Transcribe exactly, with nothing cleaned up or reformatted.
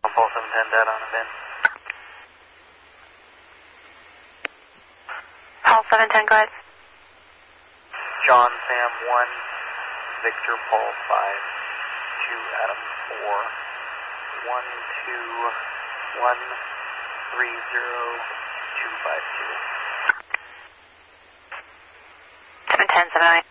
Paul seven ten dead on a bin. Paul seven ten, go ahead. John Sam one, Victor Paul five, two Adam four, one two one three zero two five two. seven ten, seven nine.